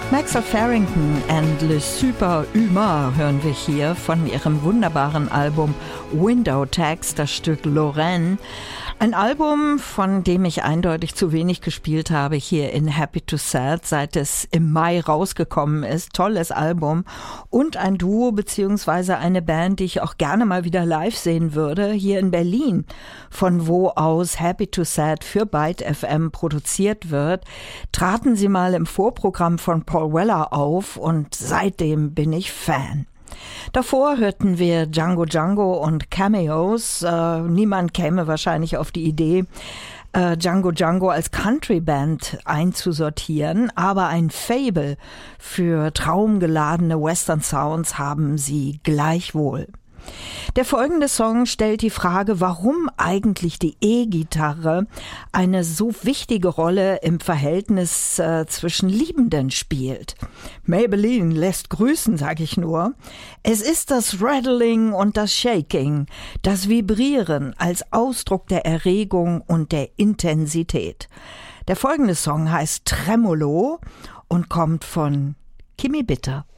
Maxwell Farrington and Le Super Humain hören wir hier von ihrem wunderbaren Album Window Tags, das Stück Lorraine. Ein Album, von dem ich eindeutig zu wenig gespielt habe hier in Happy to Sad, seit es im Mai rausgekommen ist. Tolles Album und ein Duo beziehungsweise eine Band, die ich auch gerne mal wieder live sehen würde, hier in Berlin, von wo aus Happy to Sad für Byte FM produziert wird. Traten sie mal im Vorprogramm von Paul Weller auf und seitdem bin ich Fan. Davor hörten wir Django Django und Cameos. Niemand käme wahrscheinlich auf die Idee, Django Django als Country-Band einzusortieren, aber ein Faible für traumgeladene Western-Sounds haben sie gleichwohl. Der folgende Song stellt die Frage, warum eigentlich die E-Gitarre eine so wichtige Rolle im Verhältnis zwischen Liebenden spielt. Maybelline lässt grüßen, sage ich nur. Es ist das Rattling und das Shaking, das Vibrieren als Ausdruck der Erregung und der Intensität. Der folgende Song heißt Tremolo und kommt von Kimi Bitter.